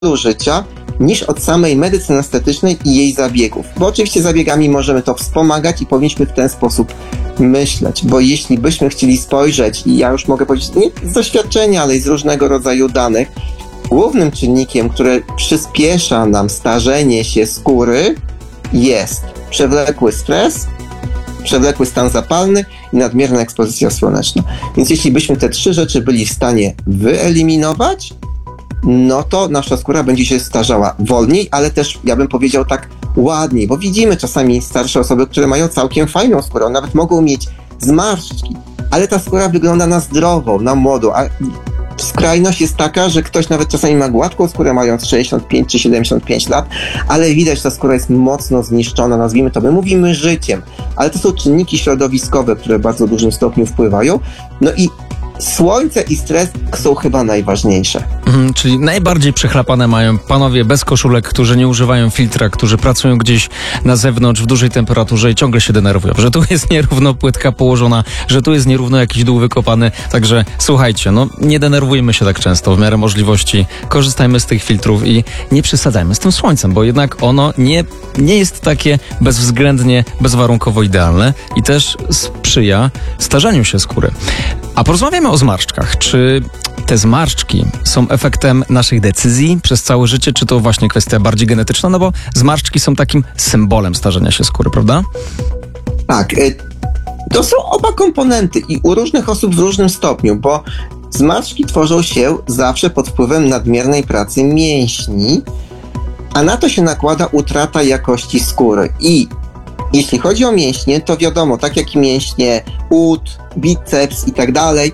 życia niż od samej medycyny estetycznej i jej zabiegów. Bo oczywiście zabiegami możemy to wspomagać i powinniśmy w ten sposób myśleć, bo jeśli byśmy chcieli spojrzeć, i ja już mogę powiedzieć nie z doświadczenia, ale i z różnego rodzaju danych, głównym czynnikiem, który przyspiesza nam starzenie się skóry, jest przewlekły stres, przewlekły stan zapalny i nadmierna ekspozycja słoneczna. Więc jeśli byśmy te 3 rzeczy byli w stanie wyeliminować, no to nasza skóra będzie się starzała wolniej, ale też, ja bym powiedział tak, ładniej, bo widzimy czasami starsze osoby, które mają całkiem fajną skórę, nawet mogą mieć zmarszczki, ale ta skóra wygląda na zdrową, na młodą, a skrajność jest taka, że ktoś nawet czasami ma gładką skórę, mając 65 czy 75 lat, ale widać, że ta skóra jest mocno zniszczona, nazwijmy to, my mówimy życiem, ale to są czynniki środowiskowe, które w bardzo dużym stopniu wpływają. No i słońce i stres są chyba najważniejsze. Czyli najbardziej przechlapane mają panowie bez koszulek, którzy nie używają filtra, którzy pracują gdzieś na zewnątrz w dużej temperaturze i ciągle się denerwują, że tu jest nierówno płytka położona, że tu jest nierówno jakiś dół wykopany. Także słuchajcie, no nie denerwujmy się tak często, w miarę możliwości korzystajmy z tych filtrów i nie przesadzajmy z tym słońcem, bo jednak ono nie jest takie bezwzględnie, bezwarunkowo idealne i też sprzyja starzeniu się skóry. A porozmawiamy o zmarszczkach. Czy te zmarszczki są efektem naszych decyzji przez całe życie, czy to właśnie kwestia bardziej genetyczna? No bo zmarszczki są takim symbolem starzenia się skóry, prawda? Tak. To są oba komponenty i u różnych osób w różnym stopniu, bo zmarszczki tworzą się zawsze pod wpływem nadmiernej pracy mięśni, a na to się nakłada utrata jakości skóry. I jeśli chodzi o mięśnie, to wiadomo, tak jak i mięśnie ud, biceps i tak dalej,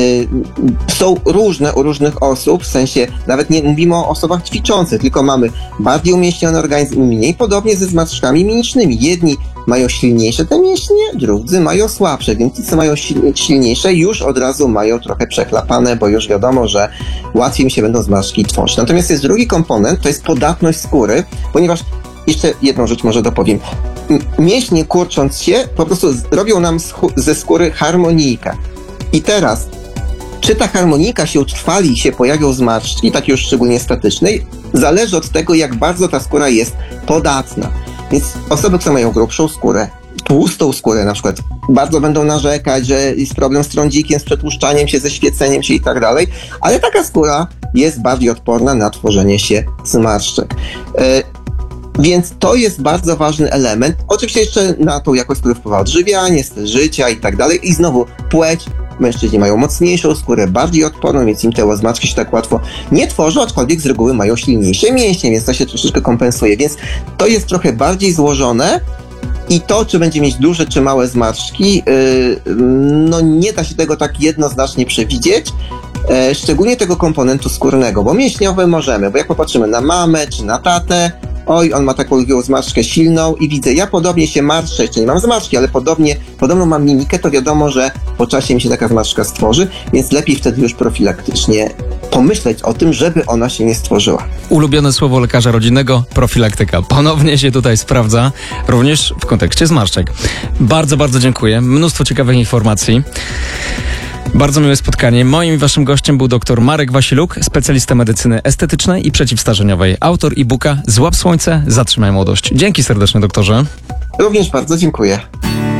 są różne u różnych osób, w sensie nawet nie mówimy o osobach ćwiczących, tylko mamy bardziej umięśniony organizm i mniej, podobnie ze zmarszczkami mimicznymi. Jedni mają silniejsze te mięśnie, drudzy mają słabsze, więc ci, co mają silniejsze, już od razu mają trochę przechlapane, bo już wiadomo, że łatwiej mi się będą zmarszczki tworzyć. Natomiast jest drugi komponent, to jest podatność skóry, ponieważ jeszcze jedną rzecz może dopowiem. Mięśnie kurcząc się po prostu robią nam ze skóry harmonijkę. I teraz, czy ta harmonijka się utrwali i się pojawią zmarszczki, takie już szczególnie statycznej, zależy od tego, jak bardzo ta skóra jest podatna. Więc osoby, które mają grubszą skórę, tłustą skórę na przykład, bardzo będą narzekać, że jest problem z trądzikiem, z przetłuszczaniem się, ze świeceniem się i tak dalej, ale taka skóra jest bardziej odporna na tworzenie się zmarszczek. Więc to jest bardzo ważny element. Oczywiście jeszcze na tą jakość skóry wpływa odżywianie, styl życia i tak dalej. I znowu płeć. Mężczyźni mają mocniejszą skórę, bardziej odporną, więc im te zmarszczki się tak łatwo nie tworzą, aczkolwiek z reguły mają silniejsze mięśnie, więc to się troszeczkę kompensuje. Więc to jest trochę bardziej złożone i to, czy będzie mieć duże czy małe zmarszczki, no nie da się tego tak jednoznacznie przewidzieć. Szczególnie tego komponentu skórnego, bo mięśniowe możemy, bo jak popatrzymy na mamę czy na tatę, oj, on ma taką lwią zmarszczkę silną i widzę, ja podobnie się marszczę, jeszcze nie mam zmarszczki, ale podobną mam mimikę, to wiadomo, że po czasie mi się taka zmarszczka stworzy, więc lepiej wtedy już profilaktycznie pomyśleć o tym, żeby ona się nie stworzyła. Ulubione słowo lekarza rodzinnego, profilaktyka. Ponownie się tutaj sprawdza, również w kontekście zmarszczek. Bardzo, bardzo dziękuję. Mnóstwo ciekawych informacji. Bardzo miłe spotkanie. Moim i waszym gościem był dr Marek Wasiluk, specjalista medycyny estetycznej i przeciwstarzeniowej, autor e-booka Złap słońce, zatrzymaj młodość. Dzięki serdecznie, doktorze. Również bardzo dziękuję.